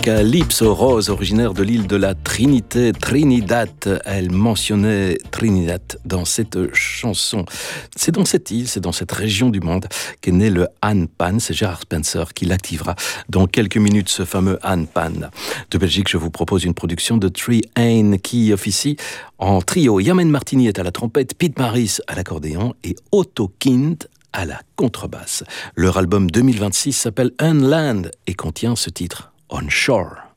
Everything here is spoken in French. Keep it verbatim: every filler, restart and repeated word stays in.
Calypso Rose, originaire de l'île de la Trinité, Trinidad. Elle mentionnait Trinidad dans cette chanson. C'est dans cette île, c'est dans cette région du monde qu'est né le handpan. C'est Gérard Spencer qui l'activera dans quelques minutes, ce fameux handpan. De Belgique, je vous propose une production de Tree Ain qui officie en trio. Yamen Martini est à la trompette, Pete Maris à l'accordéon et Otto Kind à la contrebasse. Leur album deux mille vingt-six s'appelle Unland et contient ce titre, On Shore.